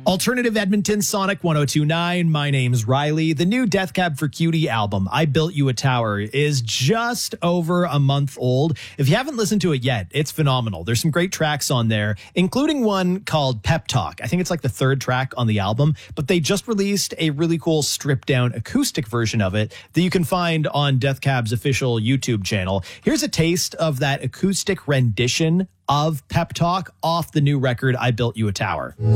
Alternative Edmonton, Sonic 1029. My name's Riley. The new Death Cab for Cutie album, I Built You a Tower, is just over a month old. If you haven't listened to it yet, it's phenomenal. There's some great tracks on there, including one called Pep Talk. I think it's like the third track on the album, but they just released a really cool stripped down acoustic version of it that you can find on Death Cab's official YouTube channel. Here's a taste of that acoustic rendition of Pep Talk off the new record, I Built You a Tower.